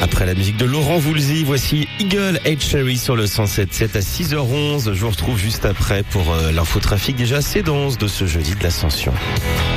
Après la musique de Laurent Voulzy, voici Eagle Ed Cherry sur le 107.7 à 6h11. Je vous retrouve juste après pour l'infotrafic déjà assez dense de ce jeudi de l'Ascension.